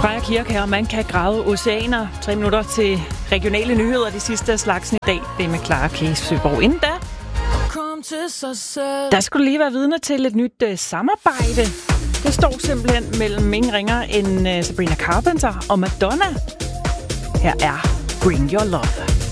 Freja Kirk her, man kan grave oceaner. 3 minutter til regionale nyheder, de sidste af slagsen i dag. Det er med Clara K. Søborg. Inden da, der skulle lige være vidne til et nyt samarbejde. Det står simpelthen mellem ingen ringer end Sabrina Carpenter og Madonna. Her er Bring Your Love.